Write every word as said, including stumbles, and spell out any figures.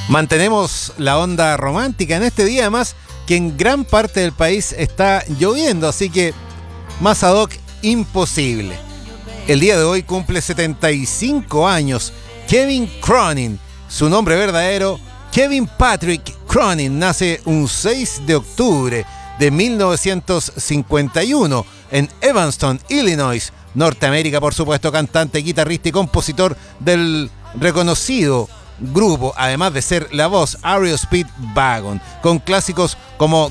Mantenemos la onda romántica en este día, además que en gran parte del país está lloviendo, así que más ad hoc imposible. El día de hoy cumple setenta y cinco años Kevin Cronin. Su nombre verdadero, Kevin Patrick Cronin, nace un seis de octubre de mil novecientos cincuenta y uno en Evanston, Illinois, Norteamérica, por supuesto, cantante, guitarrista y compositor del reconocido grupo, además de ser la voz R E O Speedwagon, con clásicos como